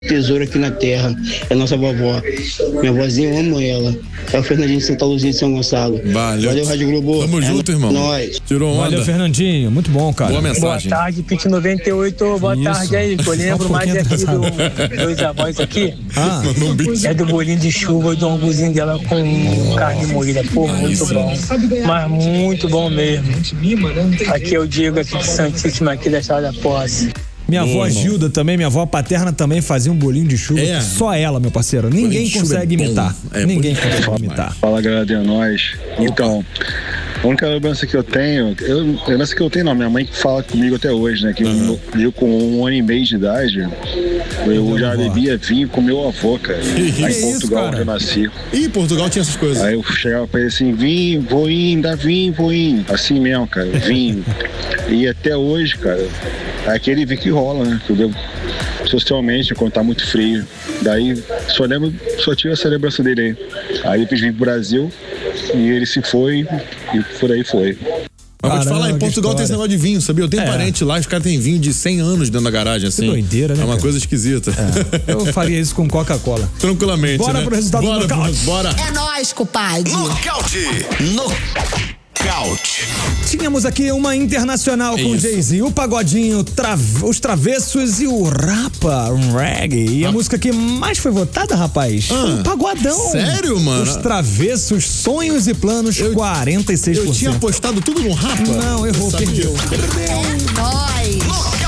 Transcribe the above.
tesouro aqui na terra, é a nossa vovó. Minha vozinha, eu amo ela. É o Fernandinho de Santa Luzia de São Gonçalo. Valeu, Rádio Globo. Tamo junto, irmão. Nós. Tirou onda. Valeu, Fernandinho. Muito bom, cara. Boa mensagem. Boa tarde, Pit 98. Boa tarde aí. Eu lembro mais aqui dos avós aqui. É do bolinho de chuva, do anguzinho dela com carne moída. Pô, muito bom. Mas muito bom mesmo. Aqui eu digo aqui de Santíssima, aqui da Estrada da Posse. Minha avó Gilda também, minha avó paterna também fazia um bolinho de chuva. Só ela, meu parceiro. Ninguém consegue imitar. Ninguém consegue imitar. Fala, galera de nós. Então, a única lembrança que eu tenho, minha mãe que fala comigo até hoje, né? Que eu com 1 ano e meio de idade, eu já bebia vinho com meu avô, cara. Lá em Portugal, onde eu nasci. Ih, Portugal tinha essas coisas. Aí eu chegava pra ele assim, vinho, voinho, dá vinho, voinho. Assim mesmo, cara, vinho. E até hoje, cara, é aquele vinho que rola, né? Que eu devo socialmente quando tá muito frio. Daí só tive essa lembrança dele aí. Aí depois vim pro Brasil e ele se foi e por aí foi. Mas vou te falar, em Portugal tem esse negócio de vinho, sabia? Eu tenho parente lá, os caras têm vinho de 100 anos dentro da garagem, assim. Que doideira, né? É uma coisa esquisita. Eu faria isso com Coca-Cola. Tranquilamente, Bora né? pro resultado do nocaute. Bora. É nóis, compadre. Nocaute. Tínhamos aqui uma internacional com Jay-Z, o Pagodinho, os Travessos e o Rapa, um reggae. E a música que mais foi votada, rapaz, foi o Pagodão. Sério, mano? Os Travessos, Sonhos e Planos, 46%. Eu tinha apostado tudo no Rapa. Não, errou, perdeu. É nóis.